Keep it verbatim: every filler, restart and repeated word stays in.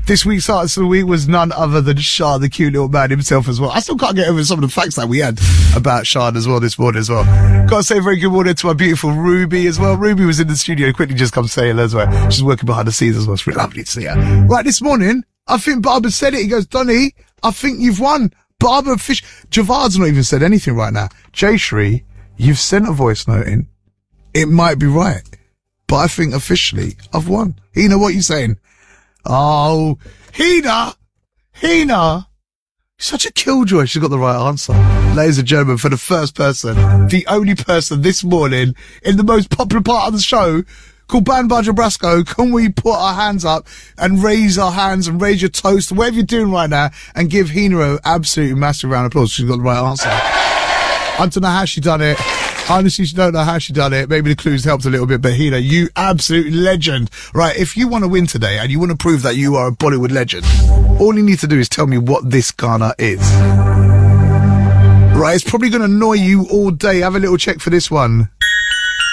This week's artist of the week was none other than Sean, the cute little man himself as well. I still can't get over some of the facts that we had about Sean as well this morning as well. Gotta say a very good morning to my beautiful Ruby as well. Ruby was in the studio. Quickly just come say hello as well. She's working behind the scenes as well. It's really lovely to see her. Right, this morning, I think Barber said it. He goes, Donny, I think you've won. Barber Fish. Javard's not even said anything right now. Jayshree, you've sent a voice note in. It might be right, but I think officially I've won. Hina, what are you saying? Oh, Hina! Hina! Such a killjoy. She's got the right answer. Ladies and gentlemen, for the first person, the only person this morning in the most popular part of the show, called Bamba Jabrasco, can we put our hands up and raise our hands and raise your toast, whatever you're doing right now, and give Hina an absolutely massive round of applause. She's got the right answer. I don't know how she done it. Honestly, she don't know how she done it. Maybe the clues helped a little bit, but Hina, you absolute legend. Right, if you want to win today and you want to prove that you are a Bollywood legend, all you need to do is tell me what this Ghana is. Right, it's probably going to annoy you all day. Have a little check for this one.